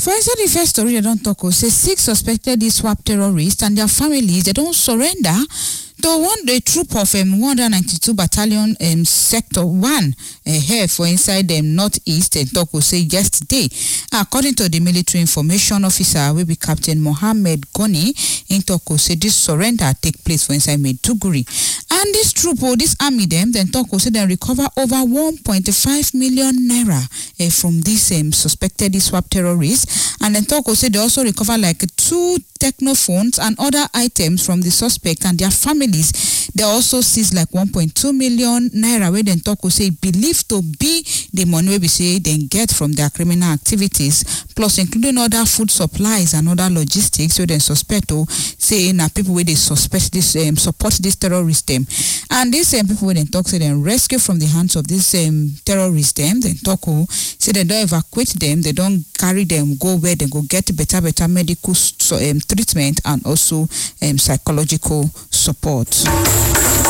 For inside the first story, they don't talk. Say 6 suspected ISWAP terrorists and their families, they don't surrender to a troop of 192 Battalion Sector 1 here for inside Northeast and talk say yesterday. According to the military information officer, will be Captain Mohammed Goni, in talk say this surrender take place for inside Maiduguri. And this troop or this army then talk say they recover over 1.5 million naira from these suspected ISWAP terrorists. And then talk say they also recover like 2 technophones and other items from the suspect and their families. They also seized like 1.2 million naira where then talk say believed to be the money we say they get from their criminal activities, plus including other food supplies and other logistics where they suspect say na people where they suspect this support this terrorist them. And these people where they talk say they rescue from the hands of this terrorist them, then talk say they don't evacuate them, they don't carry them go where they go get better medical treatment and also psychological support.